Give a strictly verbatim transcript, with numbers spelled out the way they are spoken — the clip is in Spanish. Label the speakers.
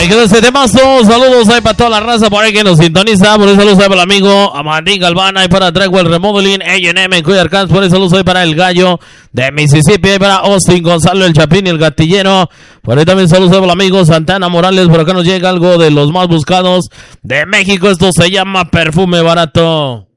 Speaker 1: Ahí quedó ese temazo. Saludos ahí para toda la raza por ahí que nos sintoniza. Por eso saludos ahí para el amigo Amandín Galván. Ahí para Dragwell Remodeling, A and M en Cuyarcans. Por eso saludos ahí para el gallo de Mississippi. Ahí para Austin Gonzalo, el Chapín y el Gatillero. Por ahí también saludos ahí para el amigo Santana Morales. Por acá nos llega algo de los más buscados de México. Esto se llama Perfume Barato.